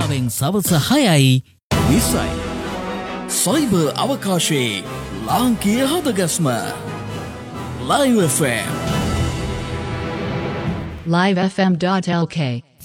වේලාවෙන් සවස 6යි 20යි. සයිබර් අවකාශයේ ලාංකීය හදගස්ම Live FM livefm.lk